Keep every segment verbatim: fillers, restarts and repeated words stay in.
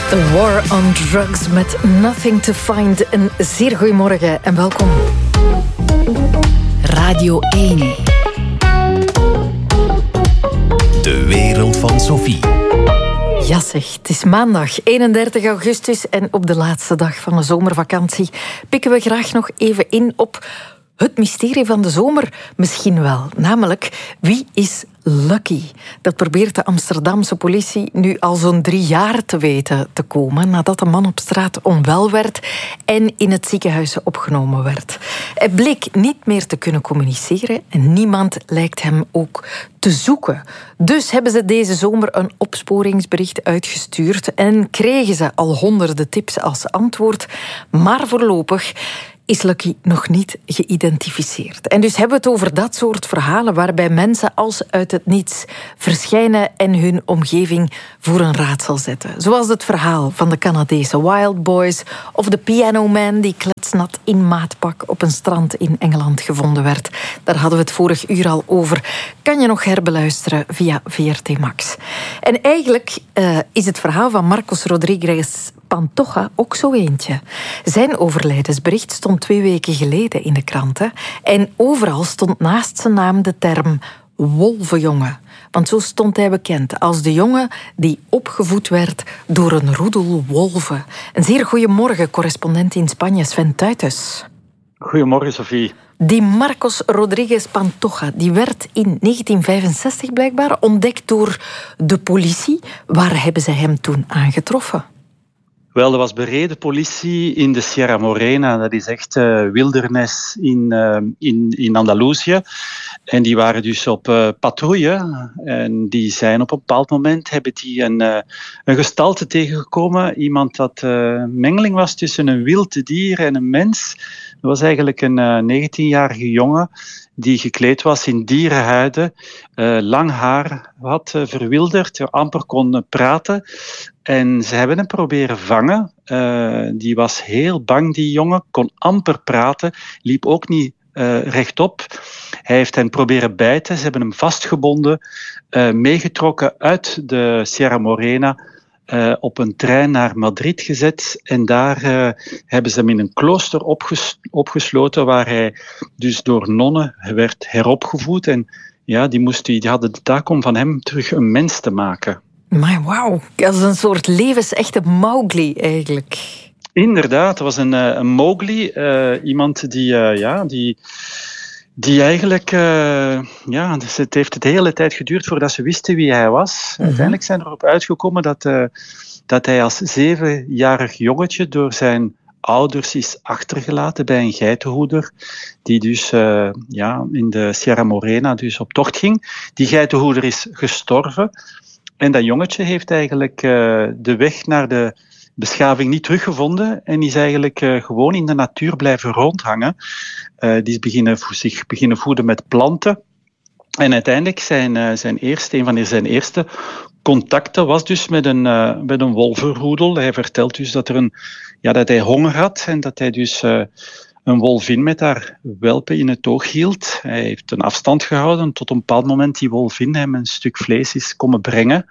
The War on Drugs met Nothing to Find. Een zeer goeiemorgen en welkom. Radio één. De wereld van Sophie. Ja zeg, het is maandag eenendertig augustus en op de laatste dag van de zomervakantie pikken we graag nog even in op het mysterie van de zomer. Misschien wel, namelijk wie is Lucky? Dat probeert de Amsterdamse politie nu al zo'n drie jaar te weten te komen nadat de man op straat onwel werd en in het ziekenhuis opgenomen werd. Hij bleek niet meer te kunnen communiceren en niemand lijkt hem ook te zoeken. Dus hebben ze deze zomer een opsporingsbericht uitgestuurd en kregen ze al honderden tips als antwoord, maar voorlopig is Lucky nog niet geïdentificeerd. En dus hebben we het over dat soort verhalen waarbij mensen als uit het niets verschijnen en hun omgeving voor een raadsel zetten. Zoals het verhaal van de Canadese Wild Boys of de Piano Man die kletsnat in maatpak op een strand in Engeland gevonden werd. Daar hadden we het vorig uur al over. Kan je nog herbeluisteren via V R T Max. En eigenlijk uh, is het verhaal van Marcos Rodriguez Pantoja ook zo eentje. Zijn overlijdensbericht stond twee weken geleden in de kranten en overal stond naast zijn naam de term wolvenjongen. Want zo stond hij bekend als de jongen die opgevoed werd door een roedel wolven. Een zeer goeiemorgen, correspondent in Spanje, Sven Tuites. Goedemorgen, Sophie. Die Marcos Rodriguez Pantoja die werd in negentien vijfenzestig blijkbaar ontdekt door de politie. Waar hebben ze hem toen aangetroffen? Wel, er was bereden politie in de Sierra Morena. Dat is echt uh, wildernis in, uh, in, in Andalusië. En die waren dus op uh, patrouille. En die zijn op een bepaald moment hebben die een, uh, een gestalte tegengekomen. Iemand dat uh, mengeling was tussen een wild dier en een mens. Dat was eigenlijk een uh, negentienjarige jongen die gekleed was in dierenhuiden, uh, lang haar had uh, verwilderd, amper kon uh, praten. En ze hebben hem proberen vangen. Uh, die was heel bang, die jongen, kon amper praten, liep ook niet uh, rechtop. Hij heeft hen proberen bijten, ze hebben hem vastgebonden, uh, meegetrokken uit de Sierra Morena, Uh, op een trein naar Madrid gezet en daar uh, hebben ze hem in een klooster opges- opgesloten waar hij dus door nonnen werd heropgevoed en ja, die, moest, die hadden de taak om van hem terug een mens te maken. Maar wauw, dat is een soort levensechte Mowgli eigenlijk. Inderdaad, dat was een, uh, een Mowgli, uh, iemand die, uh, ja, die Die eigenlijk, uh, ja, dus het heeft de hele tijd geduurd voordat ze wisten wie hij was. Mm-hmm. Uiteindelijk zijn er erop uitgekomen dat, uh, dat hij als zevenjarig jongetje door zijn ouders is achtergelaten bij een geitenhoeder, die dus uh, ja, in de Sierra Morena dus op tocht ging. Die geitenhoeder is gestorven en dat jongetje heeft eigenlijk uh, de weg naar de beschaving niet teruggevonden en is eigenlijk uh, gewoon in de natuur blijven rondhangen. Uh, die is beginnen, zich beginnen voeden met planten. En uiteindelijk zijn, uh, zijn eerste, een van zijn eerste contacten was dus met een, uh, met een wolvenroedel. Hij vertelt dus dat, er een, ja, dat hij honger had en dat hij dus uh, een wolvin met haar welpen in het oog hield. Hij heeft een afstand gehouden tot op een bepaald moment die wolvin hem een stuk vlees is komen brengen.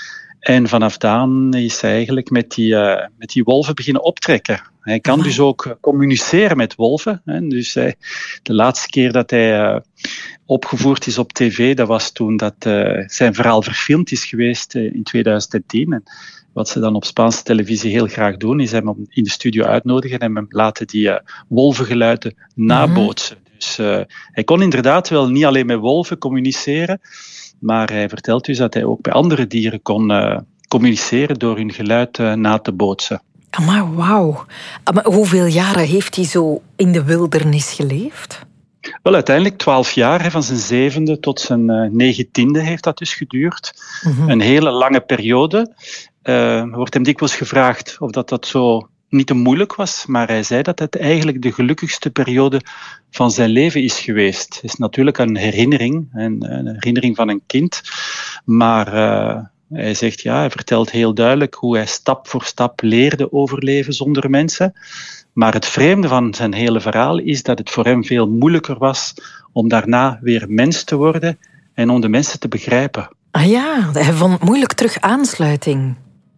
En vanaf dan is hij eigenlijk met die, uh, met die wolven beginnen optrekken. Hij kan dus ook communiceren met wolven. Hè. Dus hij, de laatste keer dat hij uh, opgevoerd is op tv, dat was toen dat uh, zijn verhaal verfilmd is geweest uh, in tweeduizend tien. En wat ze dan op Spaanse televisie heel graag doen, is hem in de studio uitnodigen en hem laten die uh, wolvengeluiden nabootsen. Mm-hmm. Dus uh, hij kon inderdaad wel niet alleen met wolven communiceren, maar hij vertelt dus dat hij ook bij andere dieren kon uh, communiceren door hun geluid uh, na te bootsen. Maar wauw. Maar hoeveel jaren heeft hij zo in de wildernis geleefd? Wel, uiteindelijk twaalf jaar, hè, van zijn zevende tot zijn uh, negentiende heeft dat dus geduurd. Mm-hmm. Een hele lange periode. Uh, er wordt hem dikwijls gevraagd of dat, dat zo niet te moeilijk was, maar hij zei dat het eigenlijk de gelukkigste periode van zijn leven is geweest. Het is natuurlijk een herinnering, een, een herinnering van een kind, maar uh, hij zegt, ja, hij vertelt heel duidelijk hoe hij stap voor stap leerde overleven zonder mensen. Maar het vreemde van zijn hele verhaal is dat het voor hem veel moeilijker was om daarna weer mens te worden en om de mensen te begrijpen. Ah ja, hij vond moeilijk terug aansluiting.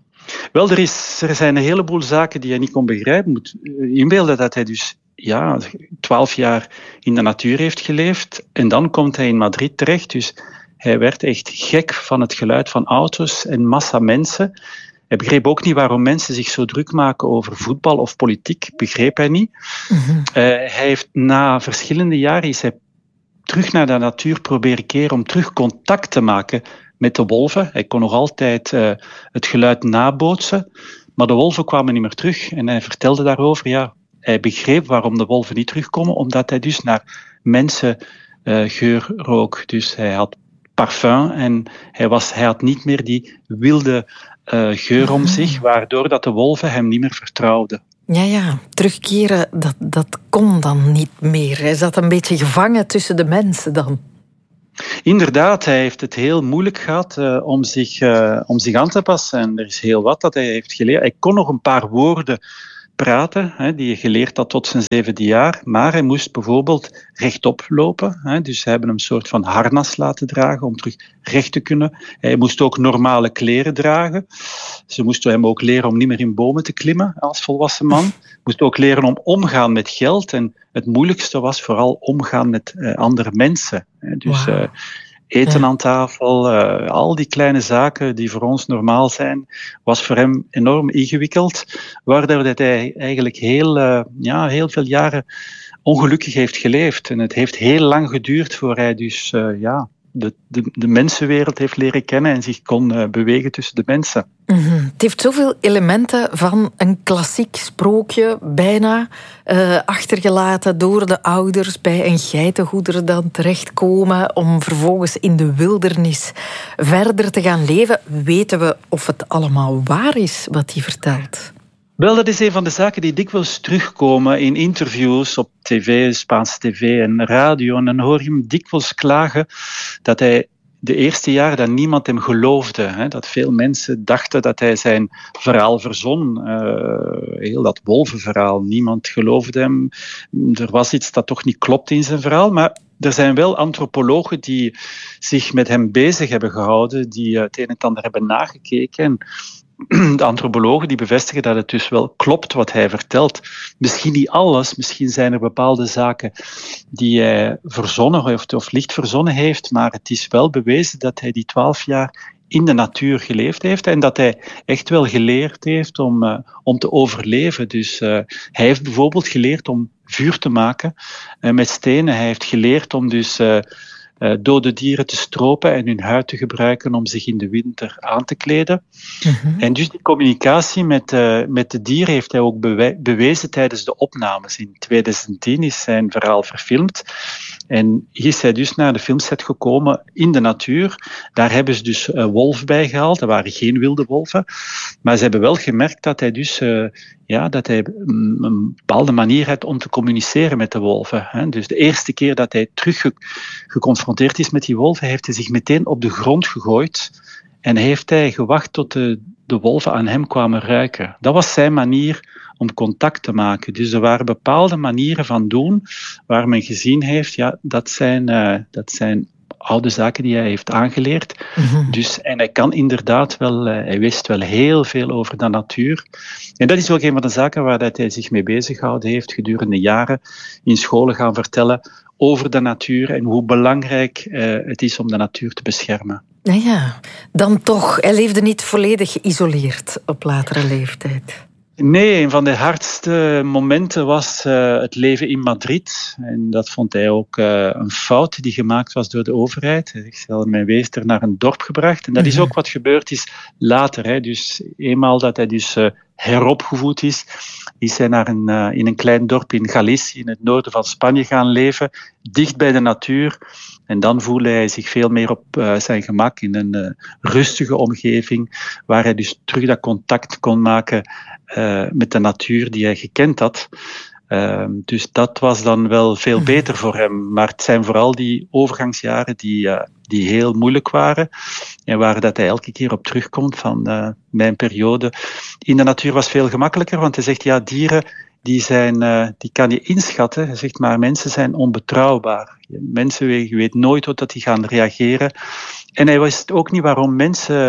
Wel, er, is, er zijn een heleboel zaken die hij niet kon begrijpen. Moet inbeelden dat hij dus ja, twaalf jaar in de natuur heeft geleefd. En dan komt hij in Madrid terecht. Dus hij werd echt gek van het geluid van auto's en massa mensen. Hij begreep ook niet waarom mensen zich zo druk maken over voetbal of politiek. Begreep hij niet. Mm-hmm. Uh, hij heeft na verschillende jaren is hij terug naar de natuur proberen keren om terug contact te maken met de wolven. Hij kon nog altijd uh, het geluid nabootsen, maar de wolven kwamen niet meer terug. En hij vertelde daarover, ja, hij begreep waarom de wolven niet terugkomen, omdat hij dus naar mensen uh, geur rook. Dus hij had parfum en hij, was, hij had niet meer die wilde uh, geur om zich, waardoor dat de wolven hem niet meer vertrouwden. Ja, ja, terugkeren, dat, dat kon dan niet meer. Hij zat een beetje gevangen tussen de mensen dan. Inderdaad, hij heeft het heel moeilijk gehad uh, om, zich, uh, om zich aan te passen. En er is heel wat dat hij heeft geleerd. Hij kon nog een paar woorden praten, hè, die hij geleerd had tot zijn zevende jaar. Maar hij moest bijvoorbeeld rechtop lopen. Hè, dus ze hebben hem een soort van harnas laten dragen om terug recht te kunnen. Hij moest ook normale kleren dragen. Ze moesten hem ook leren om niet meer in bomen te klimmen als volwassen man. Hij moest ook leren om omgaan met geld. En het moeilijkste was vooral omgaan met uh, andere mensen. Hè, dus wow. uh, eten ja. aan tafel, uh, al die kleine zaken die voor ons normaal zijn, was voor hem enorm ingewikkeld, waardoor hij eigenlijk heel, uh, ja, heel veel jaren ongelukkig heeft geleefd. En het heeft heel lang geduurd voor hij dus uh, ja, de, de, de mensenwereld heeft leren kennen en zich kon uh, bewegen tussen de mensen. Mm-hmm. Het heeft zoveel elementen van een klassiek sprookje, bijna uh, achtergelaten door de ouders bij een geitenhoeder dan terechtkomen om vervolgens in de wildernis verder te gaan leven. Weten we of het allemaal waar is wat hij vertelt? Wel, dat is een van de zaken die dikwijls terugkomen in interviews op tv, Spaanse tv en radio. En dan hoor je hem dikwijls klagen dat hij de eerste jaren dat niemand hem geloofde. Hè, dat veel mensen dachten dat hij zijn verhaal verzon. Uh, heel dat wolvenverhaal. Niemand geloofde hem. Er was iets dat toch niet klopt in zijn verhaal. Maar er zijn wel antropologen die zich met hem bezig hebben gehouden, die het een en ander hebben nagekeken. En de antropologen die bevestigen dat het dus wel klopt wat hij vertelt. Misschien niet alles, misschien zijn er bepaalde zaken die hij verzonnen of, of licht verzonnen heeft, maar het is wel bewezen dat hij die twaalf jaar in de natuur geleefd heeft en dat hij echt wel geleerd heeft om, uh, om te overleven. Dus uh, hij heeft bijvoorbeeld geleerd om vuur te maken uh, met stenen. Hij heeft geleerd om dus Uh, Uh, dode dieren te stropen en hun huid te gebruiken om zich in de winter aan te kleden. Mm-hmm. En dus die communicatie met, uh, met de dieren heeft hij ook bewe- bewezen tijdens de opnames. In tweeduizend tien is zijn verhaal verfilmd. En is hij dus naar de filmset gekomen in de natuur. Daar hebben ze dus uh, wolf bij gehaald. Er waren geen wilde wolven. Maar ze hebben wel gemerkt dat hij dus uh, ja, dat hij een, een bepaalde manier had om te communiceren met de wolven. Hè. Dus de eerste keer dat hij terug ge- geconfronteerd is met die wolven, heeft hij zich meteen op de grond gegooid en heeft hij gewacht tot de, de wolven aan hem kwamen ruiken. Dat was zijn manier om contact te maken. Dus er waren bepaalde manieren van doen waar men gezien heeft, ja, dat zijn, uh, dat zijn oude zaken die hij heeft aangeleerd. Mm-hmm. Dus, en hij kan inderdaad wel, uh, hij wist wel heel veel over de natuur. En dat is ook een van de zaken waar dat hij zich mee bezig gehouden heeft gedurende jaren in scholen gaan vertellen over de natuur en hoe belangrijk uh, het is om de natuur te beschermen. Nou ja, dan toch, hij leefde niet volledig geïsoleerd op latere leeftijd. Nee, een van de hardste momenten was uh, het leven in Madrid. En dat vond hij ook uh, een fout die gemaakt was door de overheid. Hij zegt, mijn wees er naar een dorp gebracht. En dat is ook wat gebeurd is later. Hè. Dus eenmaal dat hij dus uh, heropgevoed is, is hij naar een, uh, in een klein dorp in Galicië, in het noorden van Spanje, gaan leven. Dicht bij de natuur. En dan voelde hij zich veel meer op uh, zijn gemak in een uh, rustige omgeving, waar hij dus terug dat contact kon maken uh, met de natuur die hij gekend had. Uh, dus dat was dan wel veel beter voor hem. Maar het zijn vooral die overgangsjaren die, uh, die heel moeilijk waren en waar dat hij elke keer op terugkomt van uh, mijn periode. In de natuur was veel gemakkelijker, want hij zegt, ja, dieren die, zijn, uh, die kan je inschatten. Hij zegt, maar mensen zijn onbetrouwbaar. Mensen, je weet nooit hoe dat die gaan reageren. En hij wist ook niet waarom mensen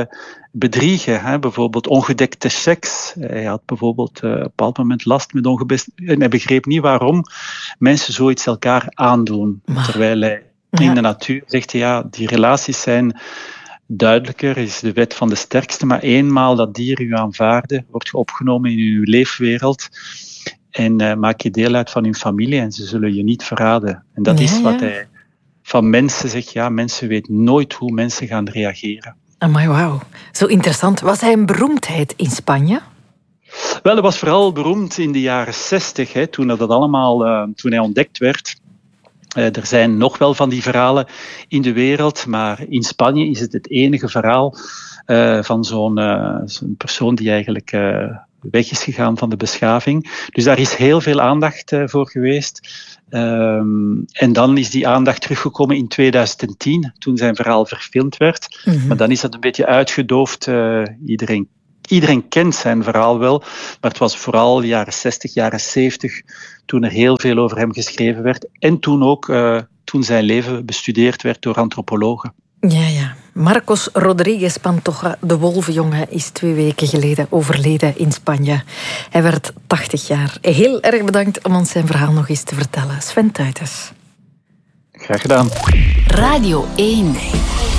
bedriegen. Hè? Bijvoorbeeld ongedekte seks. Hij had bijvoorbeeld uh, op een bepaald moment last met ongebest... En hij begreep niet waarom mensen zoiets elkaar aandoen. Maar, terwijl hij ja. in de natuur zegt, ja, die relaties zijn duidelijker, is de wet van de sterkste, maar eenmaal dat dieren u aanvaarden, wordt je opgenomen in uw leefwereld en uh, maak je deel uit van hun familie en ze zullen je niet verraden. En dat ja, is wat ja. hij van mensen zegt, ja, mensen weten nooit hoe mensen gaan reageren. Amai, wauw. Zo interessant. Was hij een beroemdheid in Spanje? Wel, hij was vooral beroemd in de jaren zestig, hè, toen dat allemaal, uh, toen hij ontdekt werd. Uh, er zijn nog wel van die verhalen in de wereld, maar in Spanje is het het enige verhaal uh, van zo'n, uh, zo'n persoon die eigenlijk uh, weg is gegaan van de beschaving. Dus daar is heel veel aandacht uh, voor geweest. Um, en dan is die aandacht teruggekomen in tweeduizend tien, toen zijn verhaal verfilmd werd. Mm-hmm. Maar dan is dat een beetje uitgedoofd. Uh, iedereen, iedereen kent zijn verhaal wel, maar het was vooral de jaren zestig, jaren zeventig, toen er heel veel over hem geschreven werd. En toen ook, uh, toen zijn leven bestudeerd werd door antropologen. Ja, ja. Marcos Rodriguez Pantoja, de wolvenjongen, is twee weken geleden overleden in Spanje. Hij werd tachtig jaar. Heel erg bedankt om ons zijn verhaal nog eens te vertellen. Sven Tuitens. Graag gedaan. Radio één.